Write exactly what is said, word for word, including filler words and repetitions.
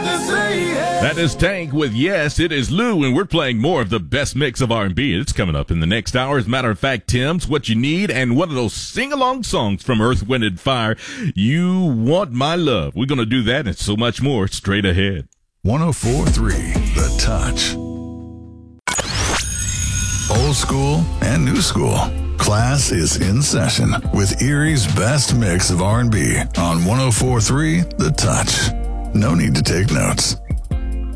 That is Tank with Yes, It Is Lou, and we're playing more of the best mix of R and B. It's coming up in the next hour. As a matter of fact, Tim's What You Need, and one of those sing-along songs from Earth, Wind, and Fire, You Want My Love. We're going to do that and so much more straight ahead. one oh four point three The Touch. Old school and new school. Class is in session with Erie's best mix of R and B on one oh four point three The Touch. No need to take notes.